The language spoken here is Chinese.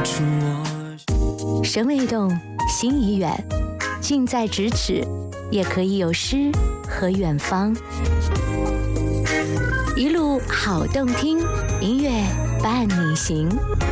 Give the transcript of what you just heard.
神未动，心已远，近在咫尺，也可以有诗和远方。一路好动听，音乐伴你行。